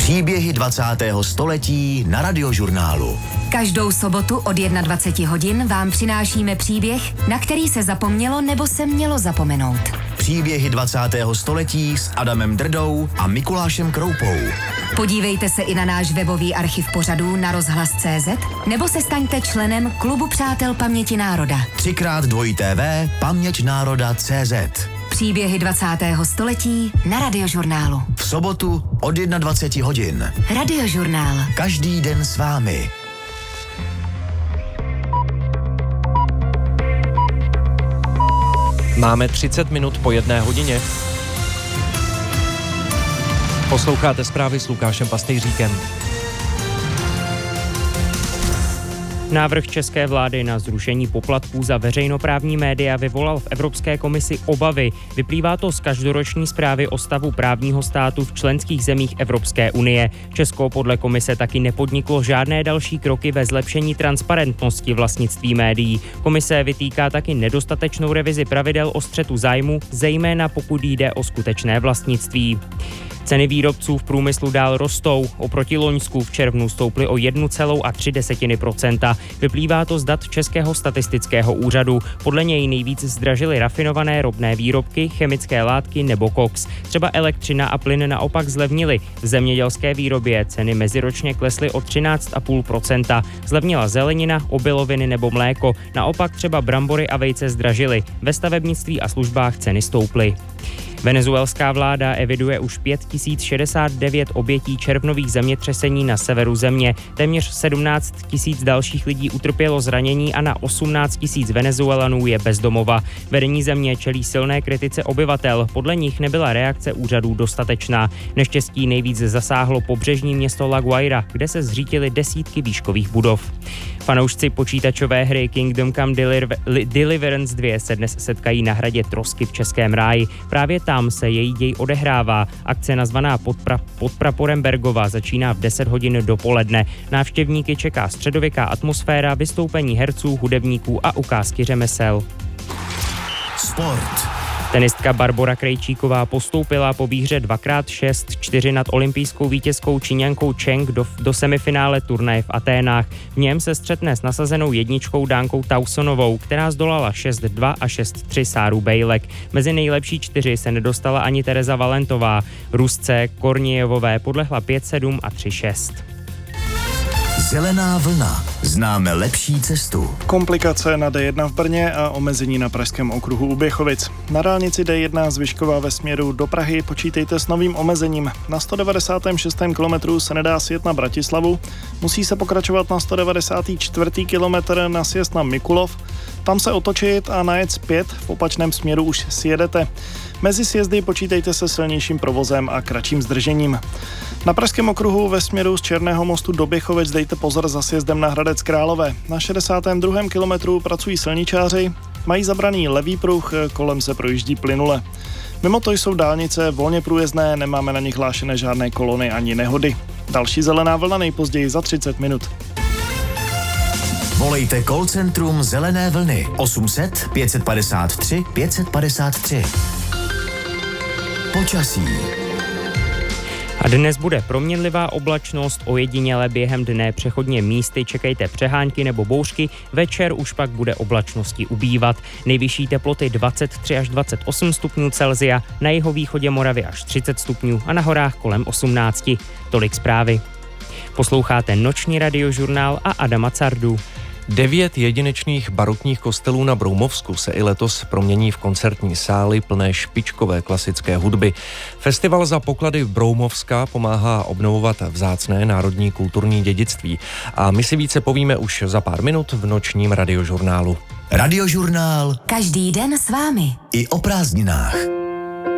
Příběhy 20. století na Radiožurnálu. Každou sobotu od 21 hodin vám přinášíme příběh, na který se zapomnělo nebo se mělo zapomenout. Příběhy 20. století s Adamem Drdou a Mikulášem Kroupou. Podívejte se i na náš webový archiv pořadů na rozhlas.cz nebo se staňte členem Klubu přátel paměti národa. 3x2 paměťnároda.cz. Příběhy 20. století na Radiožurnálu. V sobotu od 21 hodin. Radiožurnál. Každý den s vámi. Máme 30 minut po 1 hodině. Posloucháte zprávy s Lukášem Pastejříkem. Návrh české vlády na zrušení poplatků za veřejnoprávní média vyvolal v Evropské komisi obavy. Vyplývá to z každoroční zprávy o stavu právního státu v členských zemích Evropské unie. Česko podle komise taky nepodniklo žádné další kroky ve zlepšení transparentnosti vlastnictví médií. Komise vytýká taky nedostatečnou revizi pravidel o střetu zájmu, zejména pokud jde o skutečné vlastnictví. Ceny výrobců v průmyslu dál rostou. Oproti loňsku v červnu stouply o 1,3%. Vyplývá to z dat Českého statistického úřadu. Podle něj nejvíc zdražily rafinované ropné výrobky, chemické látky nebo koks. Třeba elektřina a plyn naopak zlevnily. V zemědělské výrobě ceny meziročně klesly o 13,5%. Zlevnila zelenina, obiloviny nebo mléko. Naopak třeba brambory a vejce zdražily. Ve stavebnictví a službách ceny stouply. Venezuelská vláda eviduje už 5069 obětí červnových zemětřesení na severu země. Téměř 17 000 dalších lidí utrpělo zranění a na 18 000 Venezuelanů je bez domova. Vedení země čelí silné kritice obyvatel. Podle nich nebyla reakce úřadů dostatečná. Neštěstí nejvíc zasáhlo pobřežní město La Guaira, kde se zřítily desítky výškových budov. Fanoušci počítačové hry Kingdom Come Deliverance 2 se dnes setkají na hradě Trosky v Českém ráji. Právě tam se její děj odehrává. Akce nazvaná pod praporem Bergova začíná v 10 hodin dopoledne. Návštěvníky čeká středověká atmosféra, vystoupení herců, hudebníků a ukázky řemesel. Sport. Tenistka Barbora Krejčíková postoupila po výhře 2x6-4 nad olympijskou vítězkou Číňankou Cheng do semifinále turnaje v Aténách. V něm se střetne s nasazenou jedničkou Dánkou Tausonovou, která zdolala 6-2 a 6-3 Sáru Bejlek. Mezi nejlepší 4 se nedostala ani Tereza Valentová. Rusce Korniejevové podlehla 5-7 a 3-6. Zelená vlna. Známe lepší cestu. Komplikace na D1 v Brně a omezení na pražském okruhu u Běchovic. Na dálnici D1 z Vyškova ve směru do Prahy počítejte s novým omezením. Na 196. kilometru se nedá sjet na Bratislavu, musí se pokračovat na 194. kilometr na sjezd na Mikulov, tam se otočit a najet zpět, v opačném směru už sjedete. Mezi sjezdy počítejte se silnějším provozem a kratším zdržením. Na pražském okruhu ve směru z Černého mostu do Běchovic dejte pozor za sjezdem na Hradec Králové. Na 62. kilometru pracují silničáři, mají zabraný levý pruh, kolem se projíždí plynule. Mimo to jsou dálnice volně průjezdné, nemáme na nich hlášené žádné kolony ani nehody. Další zelená vlna nejpozději za 30 minut. Volejte call centrum Zelené vlny 800 553 553. Počasí. A dnes bude proměnlivá oblačnost, ojediněle během dne přechodně místy čekejte přehánky nebo bouřky, večer už pak bude oblačnosti ubývat. Nejvyšší teploty 23 až 28 stupňů Celsia, na jihovýchodě Moravy až 30 stupňů a na horách kolem 18. Tolik zprávy. Posloucháte noční radiožurnál a Adama Cardu. 9 jedinečných barokních kostelů na Broumovsku se i letos promění v koncertní sály plné špičkové klasické hudby. Festival za poklady Broumovska pomáhá obnovovat vzácné národní kulturní dědictví. A my si více povíme už za pár minut v nočním radiožurnálu. Radiožurnál. Každý den s vámi. I o prázdninách.